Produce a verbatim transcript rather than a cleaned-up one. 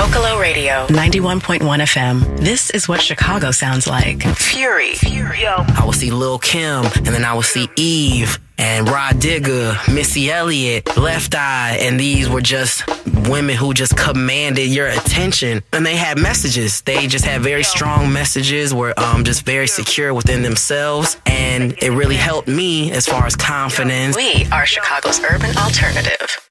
Vocalo Radio, ninety-one point one F M. This is what Chicago sounds like. Fury. Fury. Yo. I would see Lil' Kim, and then I would see Eve, and Rod Digger, Missy Elliott, Left Eye, and these were just women who just commanded your attention. And they had messages. They just had very strong messages, were um, just very secure within themselves, and it really helped me as far as confidence. We are Chicago's urban alternative.